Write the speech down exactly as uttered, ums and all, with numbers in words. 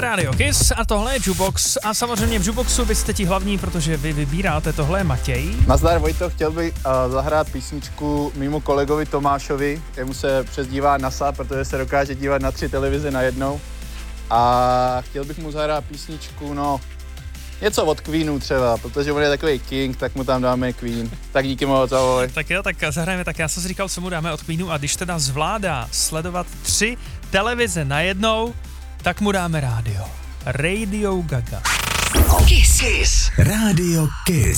Rádio Kiss a tohle je Jukebox a samozřejmě v Jukeboxu vy jste ti hlavní, protože vy vybíráte, tohle je Matěj. Nazdar Vojto, chtěl bych uh, zahrát písničku mému kolegovi Tomášovi, jemu se přezdívá NASA, protože se dokáže dívat na tři televize najednou. A chtěl bych mu zahrát písničku, no, něco od Queenu třeba, protože on je takový king, tak mu tam dáme Queen. Tak díky moc, ahoj. Tak jo, tak zahrajeme, tak já jsem si říkal, co mu dáme od Queenu a když teda zvládá sledovat tři televize najednou, tak mu dáme rádio. Radio Gaga. Kiss. Kiss. Radio Kiss.